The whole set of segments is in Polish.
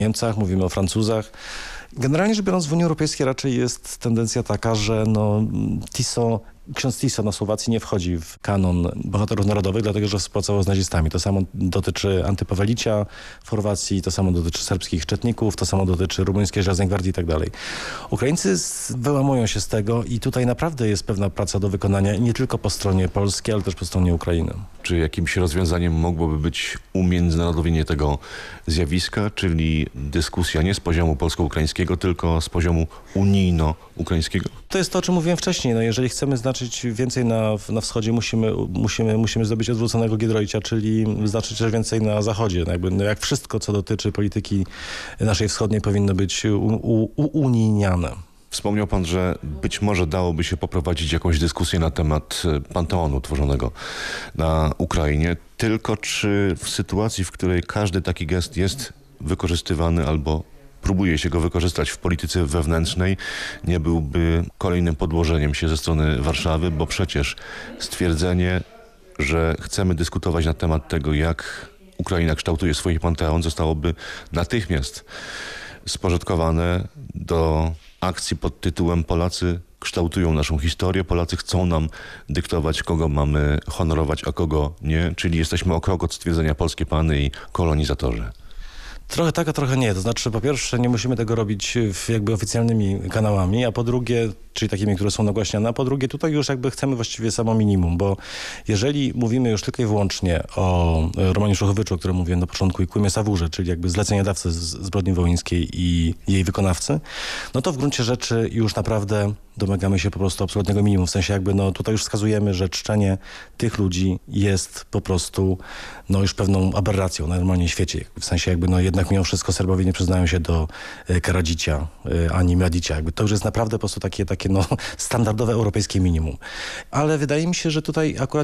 Niemcach, mówimy o Francuzach. Generalnie rzecz biorąc w Unii Europejskiej raczej jest tendencja taka, że ksiądz Tiso na Słowacji nie wchodzi w kanon bohaterów narodowych, dlatego że współpracował z nazistami. To samo dotyczy Antypawelicia w Chorwacji, to samo dotyczy serbskich czetników, to samo dotyczy rumuńskiej Żelaznej Gwardii i tak dalej. Ukraińcy wyłamują się z tego i tutaj naprawdę jest pewna praca do wykonania nie tylko po stronie polskiej, ale też po stronie Ukrainy. Czy jakimś rozwiązaniem mogłoby być umiędzynarodowienie tego zjawiska, czyli dyskusja nie z poziomu polsko-ukraińskiego, tylko z poziomu unijno-ukraińskiego? To jest to, o czym mówiłem wcześniej. No, jeżeli chcemy znaczyć więcej na wschodzie, musimy zdobyć odwróconego Giedroycia, czyli znaczyć też więcej na zachodzie. Jak wszystko, co dotyczy polityki naszej wschodniej, powinno być uunijniane. Wspomniał pan, że być może dałoby się poprowadzić jakąś dyskusję na temat panteonu tworzonego na Ukrainie. Tylko czy w sytuacji, w której każdy taki gest jest wykorzystywany albo próbuje się go wykorzystać w polityce wewnętrznej, nie byłby kolejnym podłożeniem się ze strony Warszawy, bo przecież stwierdzenie, że chcemy dyskutować na temat tego, jak Ukraina kształtuje swój panteon, zostałoby natychmiast spożytkowane do akcji pod tytułem Polacy kształtują naszą historię, Polacy chcą nam dyktować, kogo mamy honorować, a kogo nie, czyli jesteśmy o krok od stwierdzenia polskie pany i kolonizatorzy. Trochę tak, a trochę nie. To znaczy, po pierwsze, nie musimy tego robić oficjalnymi kanałami, a po drugie, czyli takimi, które są nagłaśniane, a po drugie, tutaj już chcemy właściwie samo minimum, bo jeżeli mówimy już tylko i wyłącznie o Romanie Szuchowyczu, o którym mówiłem na początku, i Kłymie Sawurze, czyli zleceniodawcy zbrodni wołyńskiej i jej wykonawcy, no to w gruncie rzeczy już naprawdę domagamy się po prostu absolutnego minimum. W sensie tutaj już wskazujemy, że czczenie tych ludzi jest po prostu już pewną aberracją na normalnym świecie. W sensie jednak mimo wszystko Serbowie nie przyznają się do Karadzicia ani Mladicia. To już jest naprawdę po prostu takie standardowe europejskie minimum. Ale wydaje mi się, że tutaj akurat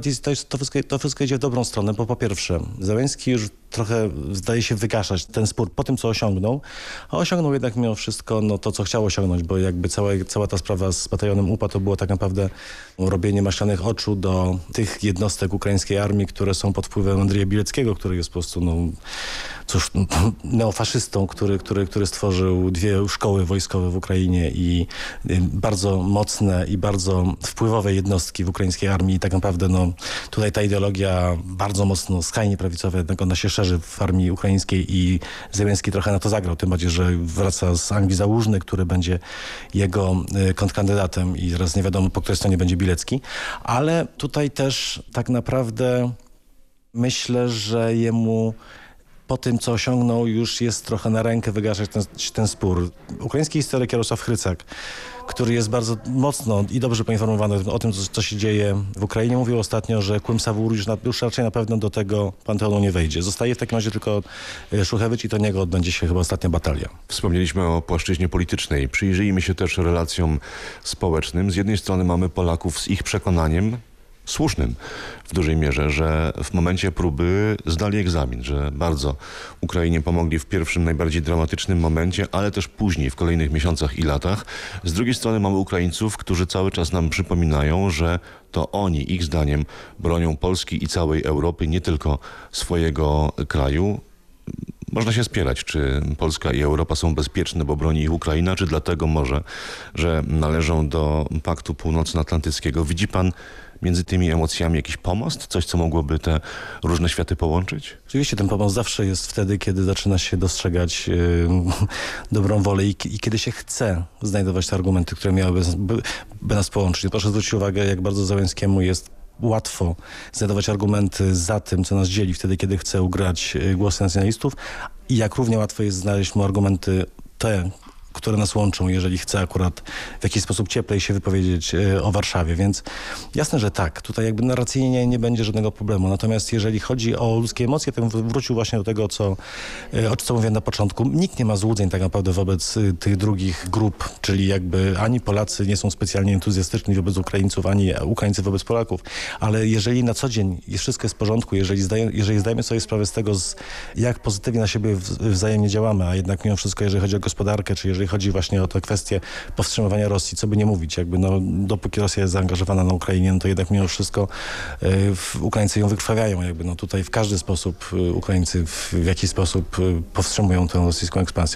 to wszystko idzie w dobrą stronę, bo po pierwsze Zełenski już trochę zdaje się wygaszać ten spór po tym, co osiągnął, a osiągnął jednak mimo wszystko to, co chciał osiągnąć, bo cała ta sprawa z batalionem UPA to było tak naprawdę robienie maślanych oczu do tych jednostek ukraińskiej armii, które są pod wpływem Andrzeja Bileckiego, który jest po prostu neofaszystą, który stworzył 2 szkoły wojskowe w Ukrainie i bardzo mocne i bardzo wpływowe jednostki w ukraińskiej armii. I tak naprawdę tutaj ta ideologia bardzo mocno skrajnie prawicowa, jednak ona się szerzy w armii ukraińskiej i Zełenski trochę na to zagrał, tym bardziej, że wraca z Anglii Załużny, który będzie jego kontrkandydatem i teraz nie wiadomo, po której stronie będzie Bilecki. Ale tutaj też tak naprawdę myślę, że jemu po tym, co osiągnął, już jest trochę na rękę wygaszać ten spór. Ukraiński historyk Jarosław Hrycak, który jest bardzo mocno i dobrze poinformowany o tym, co się dzieje w Ukrainie, mówił ostatnio, że Kłym Sawur już raczej na pewno do tego panteonu nie wejdzie. Zostaje w takim razie tylko Szuchewicz i do niego odbędzie się chyba ostatnia batalia. Wspomnieliśmy o płaszczyźnie politycznej. Przyjrzyjmy się też relacjom społecznym. Z jednej strony mamy Polaków z ich przekonaniem, słusznym w dużej mierze, że w momencie próby zdali egzamin, że bardzo Ukrainie pomogli w pierwszym, najbardziej dramatycznym momencie, ale też później, w kolejnych miesiącach i latach. Z drugiej strony mamy Ukraińców, którzy cały czas nam przypominają, że to oni, ich zdaniem, bronią Polski i całej Europy, nie tylko swojego kraju. Można się spierać, czy Polska i Europa są bezpieczne, bo broni ich Ukraina, czy dlatego może, że należą do Paktu Północnoatlantyckiego. Widzi pan między tymi emocjami jakiś pomost? Coś, co mogłoby te różne światy połączyć? Oczywiście ten pomost zawsze jest wtedy, kiedy zaczyna się dostrzegać dobrą wolę i kiedy się chce znajdować te argumenty, które miałyby nas połączyć. Proszę zwrócić uwagę, jak bardzo Zełenskiemu jest łatwo znajdować argumenty za tym, co nas dzieli, wtedy, kiedy chce ugrać głosy nacjonalistów, i jak równie łatwo jest znaleźć mu argumenty te, które nas łączą, jeżeli chce akurat w jakiś sposób cieplej się wypowiedzieć o Warszawie. Więc jasne, że tak. Tutaj narracyjnie nie będzie żadnego problemu. Natomiast jeżeli chodzi o ludzkie emocje, to bym wrócił właśnie do tego, o czym mówiłem na początku. Nikt nie ma złudzeń tak naprawdę wobec tych drugich grup, czyli ani Polacy nie są specjalnie entuzjastyczni wobec Ukraińców, ani Ukraińcy wobec Polaków. Ale jeżeli na co dzień wszystko jest w porządku, jeżeli zdajemy sobie sprawę z tego, jak pozytywnie na siebie wzajemnie działamy, a jednak mimo wszystko, jeżeli chodzi o gospodarkę, czy jeżeli jeżeli chodzi właśnie o te kwestie powstrzymywania Rosji, co by nie mówić, jakby no, dopóki Rosja jest zaangażowana na Ukrainie, no to jednak mimo wszystko Ukraińcy ją wykrwawiają, jakby no tutaj w każdy sposób Ukraińcy w jakiś sposób powstrzymują tę rosyjską ekspansję.